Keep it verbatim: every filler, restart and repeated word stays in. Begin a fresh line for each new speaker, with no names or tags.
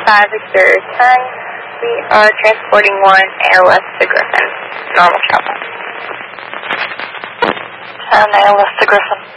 five Victor, turn. We are transporting one A L S to Griffin. Normal travel.
ten A L S to Griffin.